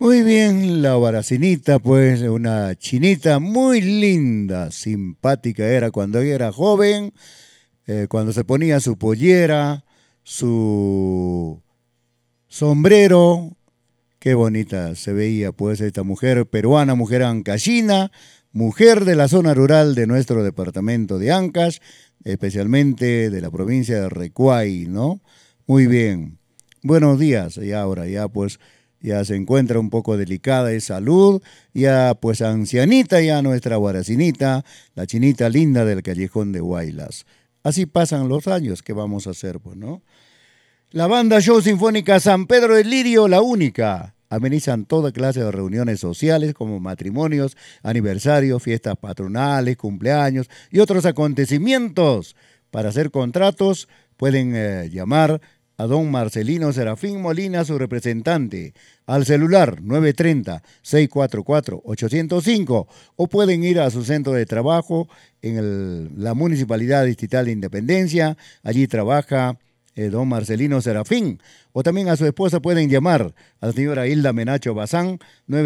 Muy bien, la Baracinita, pues una chinita muy linda, simpática era cuando ella era joven, cuando se ponía su pollera, su sombrero, qué bonita se veía pues esta mujer peruana, mujer ancashina, mujer de la zona rural de nuestro departamento de Ancash, especialmente de la provincia de Recuay, ¿no? Muy bien. Buenos días, y ahora ya pues ya se encuentra un poco delicada de salud, ya pues ancianita ya nuestra guaracinita, la chinita linda del callejón de Huaylas. Así pasan los años, ¿qué vamos a hacer, pues, no? La banda Show Sinfónica San Pedro del Lirio, la única. Amenizan toda clase de reuniones sociales como matrimonios, aniversarios, fiestas patronales, cumpleaños y otros acontecimientos. Para hacer contratos pueden llamar a don Marcelino Serafín Molina, su representante, al celular 930-644-805 o pueden ir a su centro de trabajo en la Municipalidad Distrital de Independencia. Allí trabaja don Marcelino Serafín, o también a su esposa pueden llamar a la señora Hilda Menacho Bazán,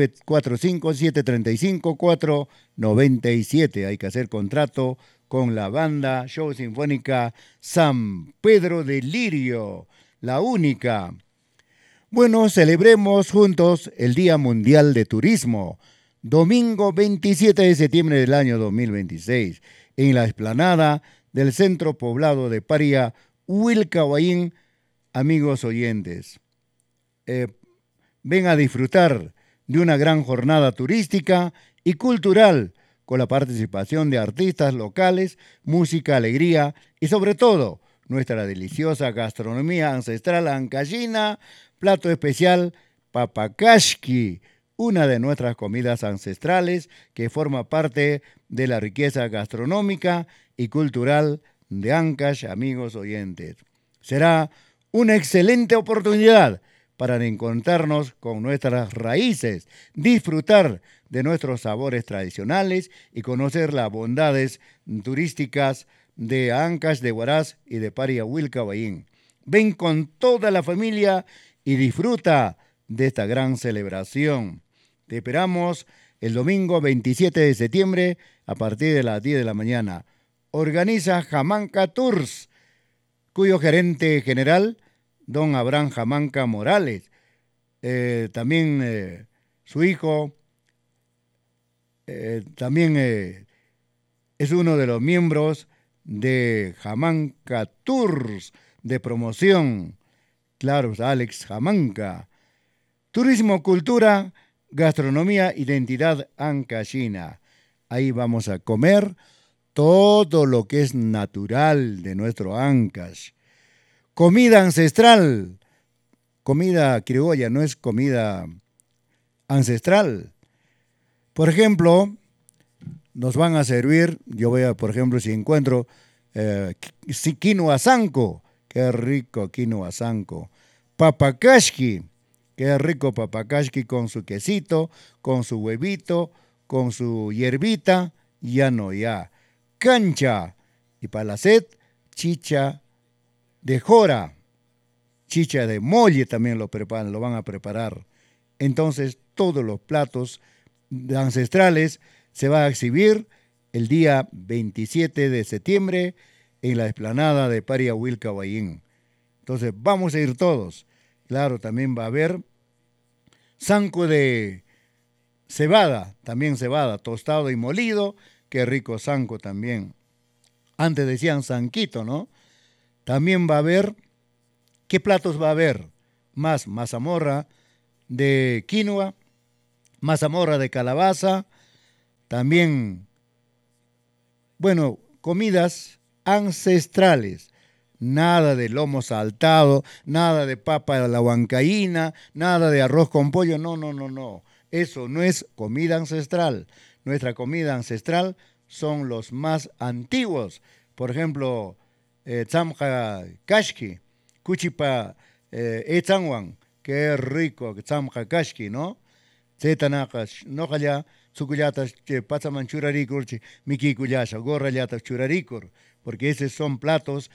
945-735-497. Hay que hacer contrato con la banda Show Sinfónica San Pedro de Lirio, la única. Bueno, celebremos juntos el Día Mundial de Turismo, domingo 27 de septiembre del año 2026, en la explanada del Centro Poblado de Paria, Huilcahuayín. Amigos oyentes, eh, ven a disfrutar de una gran jornada turística y cultural con la participación de artistas locales, música, alegría y sobre todo nuestra deliciosa gastronomía ancestral ancashina, plato especial papakashki, una de nuestras comidas ancestrales que forma parte de la riqueza gastronómica y cultural de Ancash, amigos oyentes. Será una excelente oportunidad para encontrarnos con nuestras raíces, disfrutar de nuestros sabores tradicionales y conocer las bondades turísticas de Ancash, de Huaraz y de Pariahuilca-Bayín. Ven con toda la familia y disfruta de esta gran celebración. Te esperamos el domingo 27 de septiembre a partir de las 10 de la mañana. Organiza Jamanca Tours, cuyo gerente general, don Abraham Jamanca Morales, también su hijo, también es uno de los miembros de Jamanca Tours de promoción. Claro, Alex Jamanca. Turismo, cultura, gastronomía, identidad ancashina. Ahí vamos a comer todo lo que es natural de nuestro Ancash. Comida ancestral, comida criolla, no es comida ancestral. Por ejemplo, nos van a servir, yo voy a, por ejemplo, si encuentro quinoa sanco, qué rico quinoa sanco. Papakashki, qué rico papakashki con su quesito, con su huevito, con su hierbita, ya no ya. Cancha, y para la sed, chicha de jora, chicha de molle también lo preparan, lo van a preparar. Entonces, todos los platos ancestrales se va a exhibir el día 27 de septiembre en la explanada de Pariahuilca-Bayín. Entonces, vamos a ir todos. Claro, también va a haber zanco de cebada, también cebada, tostado y molido. Qué rico zanco también. Antes decían zanquito, ¿no? También va a haber, ¿qué platos va a haber? Más mazamorra de quinoa, mazamorra de calabaza, también, bueno, comidas ancestrales. Nada de lomo saltado, nada de papa a la huancaína, nada de arroz con pollo. No, no, no, no. Eso no es comida ancestral. Nuestra comida ancestral son los más antiguos. Por ejemplo, tzamja kashki, kuchipa etzanwan, qué rico, tzamja kashki, ¿no? Zetanakas, no haya, sukuyatas, que pasaman churarikur, miki kuyasha, gorrayatas churarikur, porque esos son platos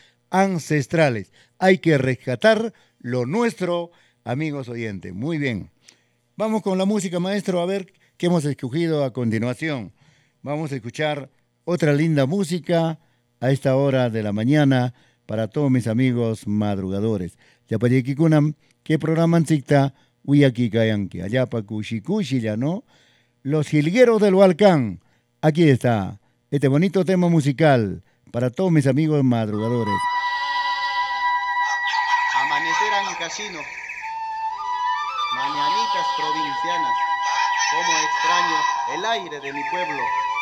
ancestrales. Hay que rescatar lo nuestro, amigos oyentes. Muy bien. Vamos con la música, maestro, a ver qué hemos escogido a continuación. Vamos a escuchar otra linda música a esta hora de la mañana para todos mis amigos madrugadores. Yapayequikunam, que programan cicta, Uyaki Kayanki, Ayapa Kushi ya no. Los Jilgueros del Hualcán. Aquí está este bonito tema musical para todos mis amigos madrugadores. Amanecer Ancashino, mañanitas provincianas, como extraño el aire de mi pueblo.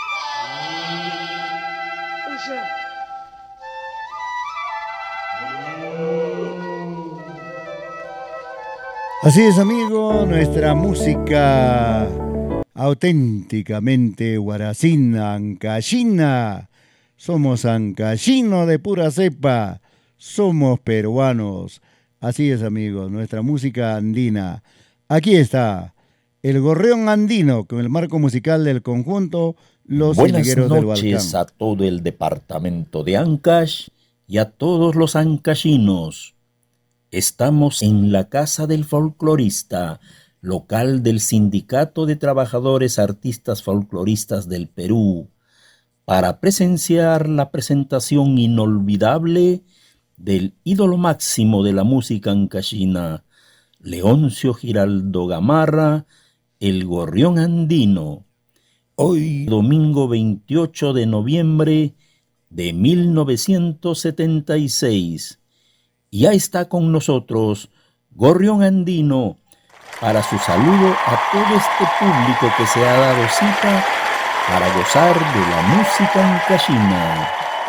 Así es, amigo, nuestra música auténticamente guaracina, ancashina. Somos ancashino de pura cepa, somos peruanos. Así es, amigos, nuestra música andina. Aquí está, el gorrión andino con el marco musical del conjunto Los Jilgueros del Hualcán. Buenas noches a todo el departamento de Ancash y a todos los ancashinos. Estamos en la Casa del Folclorista, local del Sindicato de Trabajadores Artistas Folcloristas del Perú, para presenciar la presentación inolvidable del ídolo máximo de la música ancashina, Leoncio Giraldo Gamarra, el Gorrión Andino. Hoy, domingo 28 de noviembre de 1976, ya está con nosotros Gorrión Andino para su saludo a todo este público que se ha dado cita para gozar de la música ancashina.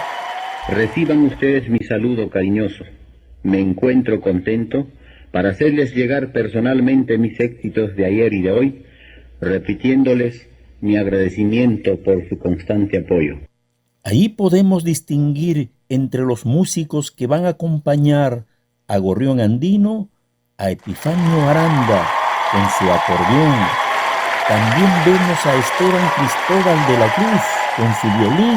Reciban ustedes mi saludo cariñoso. Me encuentro contento para hacerles llegar personalmente mis éxitos de ayer y de hoy, repitiéndoles mi agradecimiento por su constante apoyo. Ahí podemos distinguir entre los músicos que van a acompañar a Gorrión Andino, a Epifanio Aranda con su acordeón. También vemos a Esteban Cristóbal de la Cruz con su violín,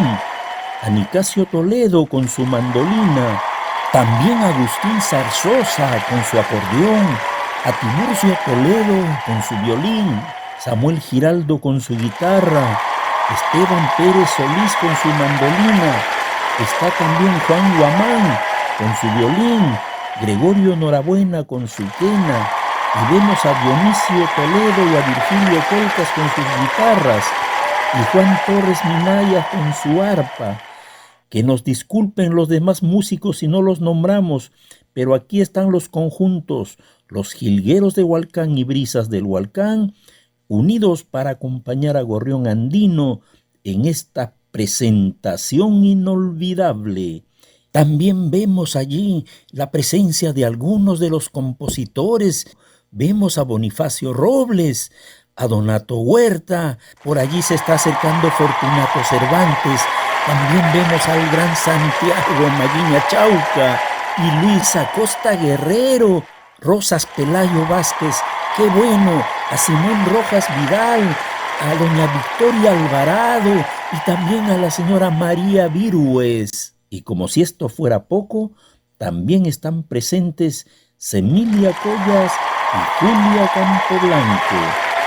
a Nicasio Toledo con su mandolina, también a Agustín Zarzosa con su acordeón, a Tiburcio Toledo con su violín, Samuel Giraldo con su guitarra, Esteban Pérez Solís con su mandolina, está también Juan Guamán con su violín, Gregorio Norabuena con su quena, y vemos a Dionisio Toledo y a Virgilio Colcas con sus guitarras, y Juan Torres Minaya con su arpa. Que nos disculpen los demás músicos si no los nombramos, pero aquí están los conjuntos, los Jilgueros de Hualcán y Brisas del Hualcán, unidos para acompañar a Gorrión Andino en esta presentación inolvidable. También vemos allí la presencia de algunos de los compositores. Vemos a Bonifacio Robles, a Donato Huerta, por allí se está acercando Fortunato Cervantes. También vemos al gran Santiago Maguiña Chauca y Luis Acosta Guerrero, Rosas Pelayo Vázquez, qué bueno, a Simón Rojas Vidal, a doña Victoria Alvarado y también a la señora María Virués. Y como si esto fuera poco, también están presentes Semilia Collas y Julia Campoblanco.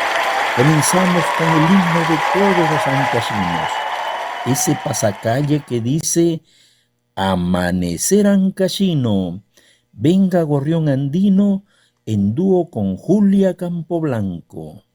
Comenzamos con el himno de todos los ancashinos, ese pasacalle que dice: Amanecer ancashino, venga Gorrión Andino en dúo con Julia Campoblanco.